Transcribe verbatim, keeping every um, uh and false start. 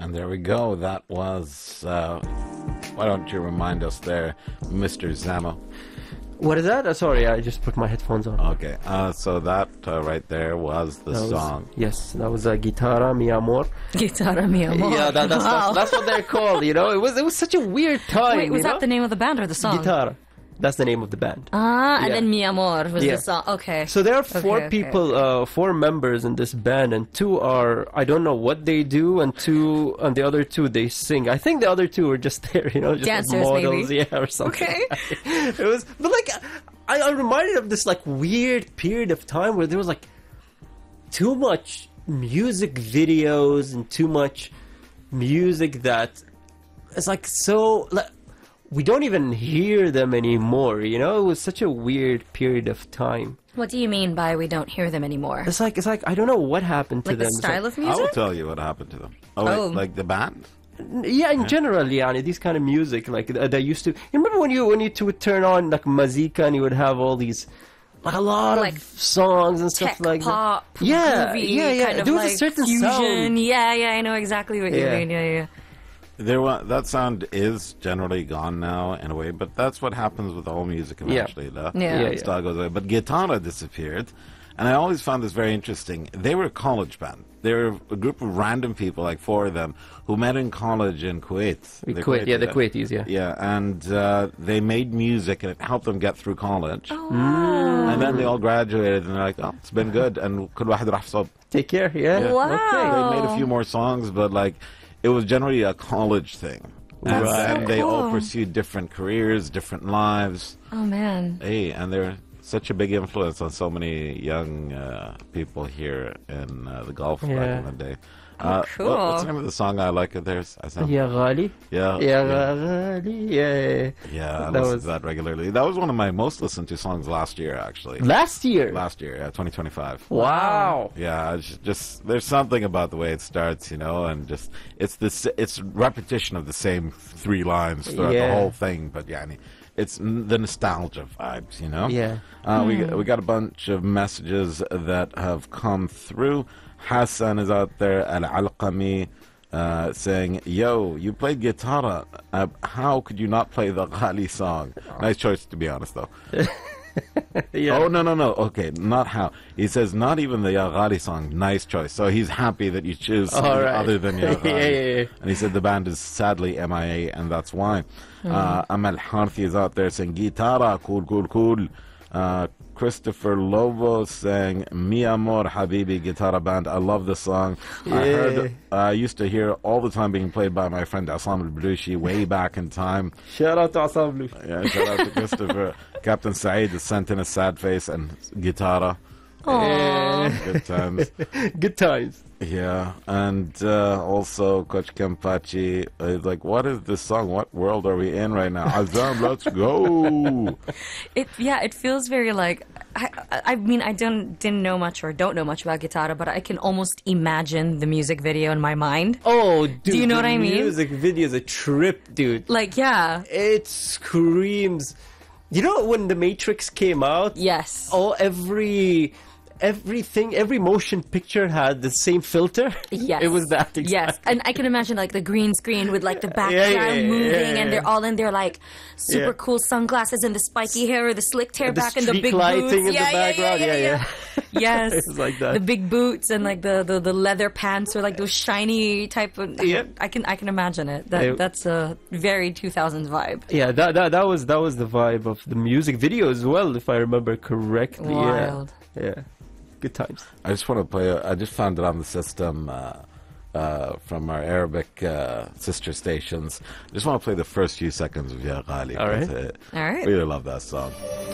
And there we go. That was, uh, why don't you remind us there, Mister Zamo? What is that? Uh, sorry, I just put my headphones on. Okay, uh, so that uh, right there was the That was- song. yes, that was uh, Guitarra Mi Amor. Guitarra Mi Amor. Yeah, that, that's, Wow. that's, that's what they're called, you know? It was it was such a weird time, Wait, was you that know? the name of the band or the song? Guitarra. That's the name of the band. Ah, and Yeah. then Mi Amor was Yeah. the song. Okay. So there are four Okay, okay, people, okay. Uh, four members in this band, and two are, I don't know what they do, and two, and the other two, they sing. I think the other two are just there, you know, just like Dancers, models, maybe. yeah, or something. Okay. It was, but like, I, I'm reminded of this like weird period of time where there was like too much music videos and too much music that it's like so like we don't even hear them anymore, you know? It was such a weird period of time. What do you mean by we don't hear them anymore? It's like it's like I don't know what happened to Like the them. It's style like, of I will music? tell you what happened to them. Oh, wait, Oh. like the band? yeah, in general, yeah, these kind of music like uh, they used to. You remember when you when you would turn on like Mazika and you would have all these like a lot Like of songs and stuff Tech like pop, that. Yeah, groovy, yeah, yeah. kind of There was like a certain fusion. sound. Yeah, yeah, I know exactly what Yeah. you mean. Yeah, yeah. There wa- that sound is generally gone now in a way, but that's what happens with all music eventually. the- Yeah. Yeah, the yeah. style goes away. But Guitarra disappeared, and I always found this very interesting. They were a college band. They were a group of random people, like four of them, who met in college in Kuwait. The The Kuwait, yeah, the Kuwaitis, Kuwaitis, yeah. Yeah, and uh, they made music, and it helped them get through college. Oh, And then they all graduated, and they're like, "Oh, it's been good." And كل واحد راح صوب. Take care, yeah. Yeah. Wow. They made a few more songs, but like it was generally a college thing. And That's so then they all cool. pursued different careers, different lives. Oh man. Hey, and they're such a big influence on so many young uh, people here in uh, the Gulf back Yeah. in the day. Oh, Uh, cool. what- what's the name of the song I like of theirs? I sound, Ya Ghali. yeah, Ya yeah, Ghali, yeah. yeah. I That listen was- to that regularly. That was one of my most listened to songs last year, actually. Last year. Last year, yeah, twenty twenty-five. Wow. Yeah, it's just there's something about the way it starts, you know, and just it's this it's repetition of the same three lines throughout Yeah. the whole thing. But yeah, I mean, it's n- the nostalgia vibes, you know. Yeah. Uh, We we got a bunch of messages that have come through. Hassan is out there, Al Alqami, uh, saying, "Yo, you played guitar. Uh, how could you not play the Ghali song?" Nice choice, to be honest, though. Yeah. Oh, no, no, no. Okay, not how. He says not even the Ya Ghali song. Nice choice. So he's happy that you choose something All right. other than Ya Yeah, Ghali. yeah, yeah. And he said the band is sadly M I A, and that's why. Uh, Amal Harthi is out there saying, Guitarra, cool, cool, cool. Uh, Christopher Lobo saying, Mi Amor Habibi Guitarra Band. I love the song. I heard, I used to hear all the time being played by my friend Aslam al-Balushi way back in time. Shout out to Asablu. Yeah, shout out to Christopher. Captain Saeed is sent in a sad face and Guitarra. Aww. Good times. Good times. Yeah, and uh, also Coach Kempachi is like, what is this song? What world are we in right now? Azam, let's go. It yeah, it feels very like I, I I mean I don't didn't know much or don't know much about Guitarra, but I can almost imagine the music video in my mind. Oh, dude. you know the what I mean? Music video is a trip, dude. Like yeah, It screams. You know when The Matrix came out? yes, Oh, every everything, every motion picture had the same filter. yes, It was that exactly. Yes, and I can imagine like the green screen with like the yeah, background yeah, yeah, moving, yeah, yeah. and they're all in their like super Yeah. cool sunglasses and the spiky hair or the slicked hair The back and the streak big lighting boots. in yeah, the background. Yeah, yeah, yeah. yeah. Yes, It was like that. the big boots and like the, the, the leather pants or like those shiny type of. Yeah. I can I can imagine it. That It- that's a very two thousands vibe. Yeah, that, that that was that was the vibe of the music video as well, if I remember correctly. Wild. Yeah, yeah, good times. I just want to play, a, I just found it on the system uh, uh, from our Arabic uh, sister stations. I just want to play the first few seconds of Ya Ghali. All right. That's it. All right. Really love that song.